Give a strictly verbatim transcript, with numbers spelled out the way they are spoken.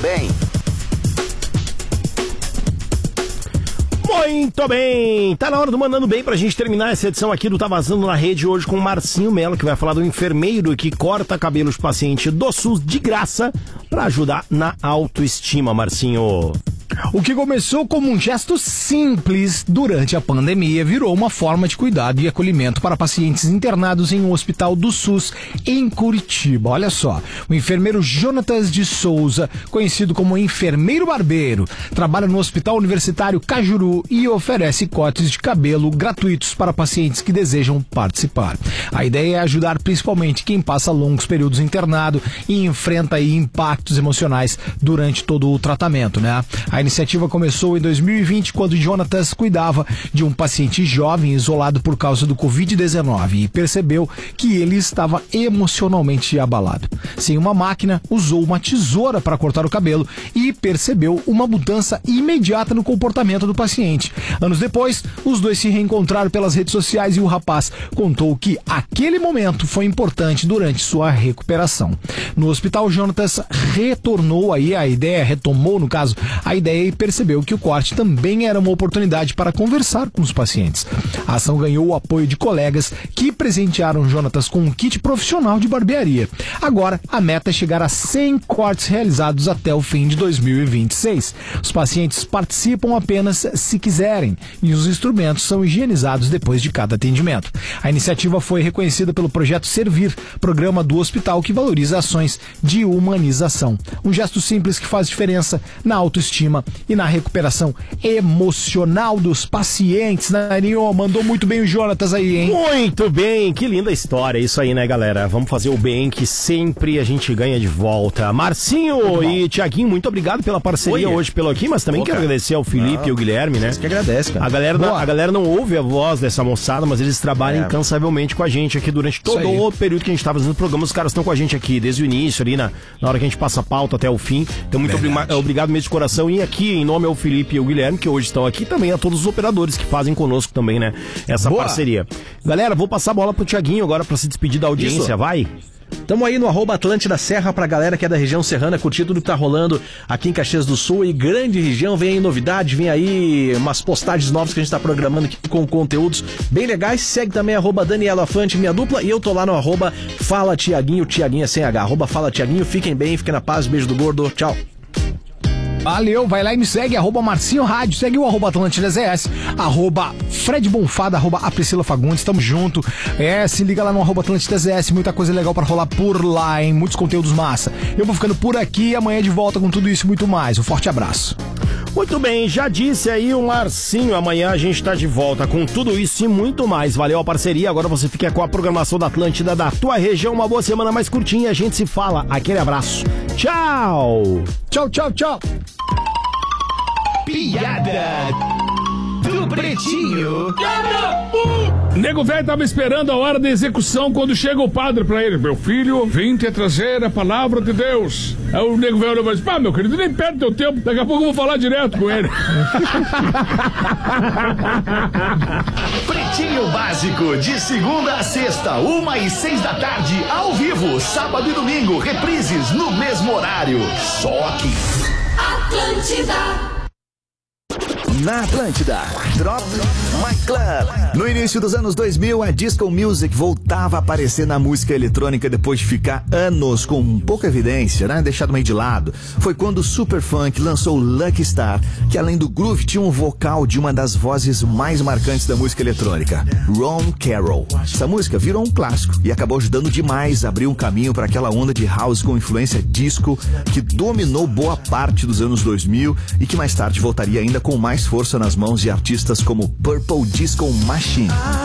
Bem. Muito bem, tá na hora do Mandando Bem pra gente terminar essa edição aqui do Tá Vazando na Rede hoje com o Marcinho Mello, que vai falar do enfermeiro que corta cabelos paciente do SUS de graça pra ajudar na autoestima, Marcinho. O que começou como um gesto simples durante a pandemia virou uma forma de cuidado e acolhimento para pacientes internados em um hospital do SUS em Curitiba. Olha só, o enfermeiro Jonatas de Souza, conhecido como enfermeiro barbeiro, trabalha no Hospital Universitário Cajuru e oferece cortes de cabelo gratuitos para pacientes que desejam participar. A ideia é ajudar principalmente quem passa longos períodos internado e enfrenta aí impactos emocionais durante todo o tratamento, né? A iniciativa começou em dois mil e vinte, quando Jonatas cuidava de um paciente jovem isolado por causa do covid dezenove e percebeu que ele estava emocionalmente abalado. Sem uma máquina, usou uma tesoura para cortar o cabelo e percebeu uma mudança imediata no comportamento do paciente. Anos depois, os dois se reencontraram pelas redes sociais e o rapaz contou que aquele momento foi importante durante sua recuperação. No hospital, Jonatas retornou aí a ideia, retomou no caso, a ideia e percebeu que o corte também era uma oportunidade para conversar com os pacientes. A ação ganhou o apoio de colegas que presentearam Jonatas com um kit profissional de barbearia. Agora, a meta é chegar a cem cortes realizados até o fim de dois mil e vinte e seis. Os pacientes participam apenas se quiserem e os instrumentos são higienizados depois de cada atendimento. A iniciativa foi reconhecida pelo Projeto Servir, programa do hospital que valoriza ações de humanização. Um gesto simples que faz diferença na autoestima e na recuperação emocional dos pacientes, né, Ninho? Mandou muito bem o Jonatas aí, hein? Muito bem, que linda história isso aí, né, galera? Vamos fazer o bem que sempre a gente ganha de volta. Marcinho e Tiaguinho, muito obrigado pela parceria Oi. hoje pelo aqui, mas também Pô, quero cara. agradecer ao Felipe Não, e ao Guilherme, né? Que agradece, cara. A galera, não, a galera não ouve a voz dessa moçada, mas eles trabalham é. incansavelmente com a gente aqui durante todo o período que a gente tá fazendo o programa. Os caras estão com a gente aqui desde o início, ali na, na hora que a gente passa a pauta até o fim. Então, muito obrigado, obrigado mesmo de coração. E aqui, em nome ao Felipe e ao Guilherme, que hoje estão aqui, também a todos os operadores que fazem conosco também, né? Essa Boa. parceria. Galera, vou passar a bola pro Tiaguinho agora pra se despedir da audiência, Isso. vai? Tamo aí no arroba Atlântida Serra pra galera que é da região serrana curtir tudo que tá rolando aqui em Caxias do Sul e grande região. Vem aí novidade, vem aí umas postagens novas que a gente tá programando aqui com conteúdos bem legais. Segue também arroba Daniela Fante, minha dupla, e eu tô lá no arroba Fala Tiaguinho, Tiaguinha sem H, arroba Fala Tiaguinho. Fiquem bem, fiquem na paz, beijo do gordo, tchau. Valeu, vai lá e me segue, arroba Marcinho Rádio, segue o arroba Atlântida Z S, arroba Fred Bonfada, arroba a Priscila Fagundes, tamo junto. É, se liga lá no arroba Atlântida Z S, muita coisa legal pra rolar por lá, hein? Muitos conteúdos massa. Eu vou ficando por aqui, amanhã de volta com tudo isso e muito mais. Um forte abraço. Muito bem, já disse aí o Marcinho, amanhã a gente tá de volta com tudo isso e muito mais. Valeu a parceria, agora você fica com a programação da Atlântida da tua região. Uma boa semana mais curtinha, a gente se fala. Aquele abraço. Tchau! Tchau, tchau, tchau! Piada do Pretinho. Nego velho tava esperando a hora da execução quando chega o padre pra ele. Meu filho, vim te trazer a palavra de Deus. Aí o nego velho olhou e disse, pá, meu querido, nem perde teu tempo. Daqui a pouco eu vou falar direto com ele. Pretinho Básico, de segunda a sexta, uma e seis da tarde, ao vivo, sábado e domingo, reprises no mesmo horário. Só aqui. Atlântida. Na Atlântida, Drop My Club. No início dos anos dois mil, a disco music voltava a aparecer na música eletrônica depois de ficar anos com pouca evidência, né? Deixado meio de lado. Foi quando o Superfunk lançou Lucky Star, que além do groove tinha um vocal de uma das vozes mais marcantes da música eletrônica, Ron Carroll. Essa música virou um clássico e acabou ajudando demais a abrir um caminho para aquela onda de house com influência disco que dominou boa parte dos anos dois mil e que mais tarde voltaria ainda com mais força nas mãos de artistas como Purple Disco Machine.